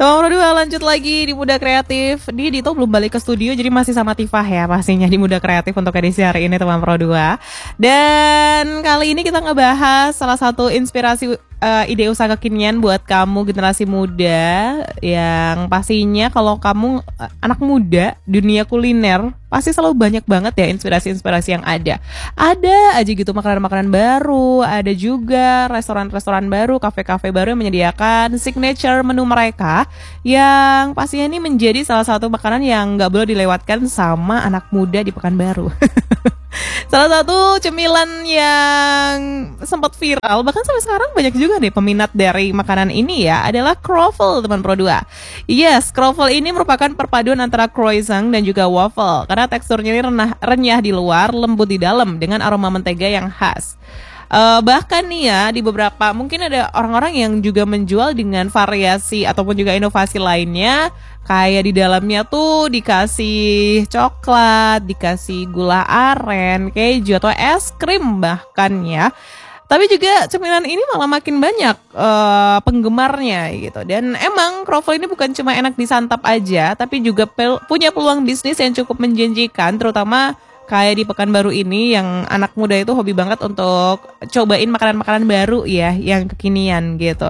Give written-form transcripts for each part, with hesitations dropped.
Teman Pro 2 lanjut lagi di Muda Kreatif. Dito belum balik ke studio, jadi masih sama Tifah ya pastinya di Muda Kreatif untuk edisi hari ini teman Pro 2. Dan kali ini kita ngebahas salah satu inspirasi ide usaha kekinian buat kamu generasi muda, yang pastinya kalau kamu anak muda dunia kuliner pasti selalu banyak banget ya inspirasi-inspirasi yang ada. Ada aja gitu makanan-makanan baru, ada juga restoran-restoran baru, kafe-kafe baru yang menyediakan signature menu mereka, yang pastinya ini menjadi salah satu makanan yang gak boleh dilewatkan sama anak muda di Pekanbaru. Salah satu cemilan yang sempat viral, bahkan sampai sekarang banyak juga nih peminat dari makanan ini ya, adalah croffle teman Pro 2. Yes, croffle ini merupakan perpaduan antara croissant dan juga waffle, karena teksturnya ini renyah di luar, lembut di dalam dengan aroma mentega yang khas. Bahkan nih ya, di beberapa mungkin ada orang-orang yang juga menjual dengan variasi ataupun juga inovasi lainnya, kayak di dalamnya tuh dikasih coklat, dikasih gula aren, keju atau es krim bahkan ya. Tapi juga cemilan ini malah makin banyak penggemarnya gitu. Dan emang croffle ini bukan cuma enak disantap aja, tapi juga punya peluang bisnis yang cukup menjanjikan, terutama kayak di Pekanbaru ini yang anak muda itu hobi banget untuk cobain makanan-makanan baru ya, yang kekinian gitu.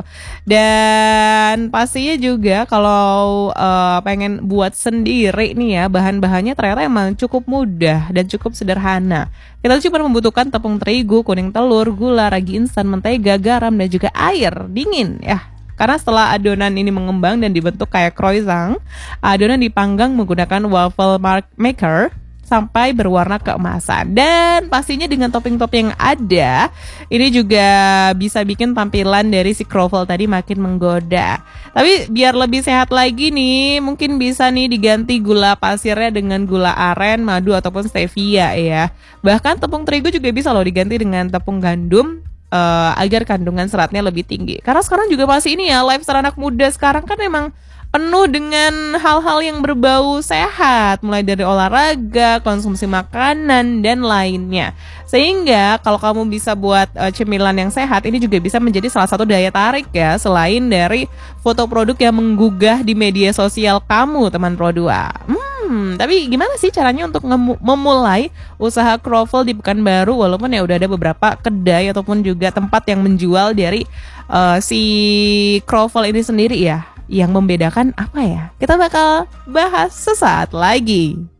Dan pastinya juga kalau pengen buat sendiri nih ya, bahan-bahannya ternyata emang cukup mudah dan cukup sederhana. Kita cuma membutuhkan tepung terigu, kuning telur, gula, ragi instan, mentega, garam, dan juga air dingin ya. Karena setelah adonan ini mengembang dan dibentuk kayak croissant, adonan dipanggang menggunakan waffle maker sampai berwarna keemasan. Dan pastinya dengan topping-topping yang ada, ini juga bisa bikin tampilan dari si croffle tadi makin menggoda. Tapi biar lebih sehat lagi nih, mungkin bisa nih diganti gula pasirnya dengan gula aren, madu, ataupun stevia ya. Bahkan tepung terigu juga bisa loh diganti dengan tepung gandum, agar kandungan seratnya lebih tinggi. Karena sekarang juga pasti ini ya, lifestyle anak muda sekarang kan memang penuh dengan hal-hal yang berbau sehat, mulai dari olahraga, konsumsi makanan, dan lainnya. Sehingga kalau kamu bisa buat cemilan yang sehat, ini juga bisa menjadi salah satu daya tarik ya, selain dari foto produk yang menggugah di media sosial kamu, teman Pro 2. Tapi gimana sih caranya untuk memulai usaha croffle di Pekanbaru, walaupun ya udah ada beberapa kedai ataupun juga tempat yang menjual dari si croffle ini sendiri ya. Yang membedakan apa ya? Kita bakal bahas sesaat lagi.